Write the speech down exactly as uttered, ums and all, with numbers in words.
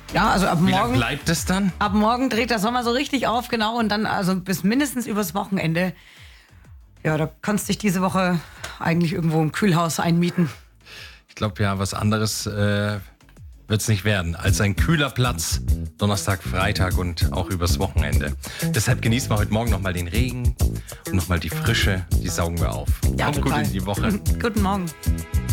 Ja, also ab Wie lange morgen, bleibt es dann? ab morgen dreht der Sommer so richtig auf, genau. Und dann also bis mindestens übers Wochenende. Ja, da kannst du dich diese Woche eigentlich irgendwo im Kühlhaus einmieten. Ich glaube ja, was anderes äh, wird es nicht werden als ein kühler Platz. Donnerstag, Freitag und auch übers Wochenende. Deshalb genießen wir heute Morgen nochmal den Regen und nochmal die Frische. Die saugen wir auf. Ja, Kommt gut total. in die Woche. Guten Morgen.